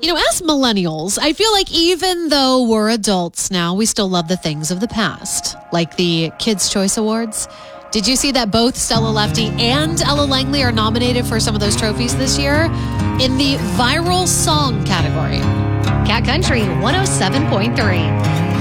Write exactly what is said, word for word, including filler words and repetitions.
You know, as millennials, I feel like even though we're adults now, we still love the things of the past, like the Kids' Choice Awards. Did you see that both Stella Lefty and Ella Langley are nominated for some of those trophies this year in the viral song category? Cat Country one oh seven point three.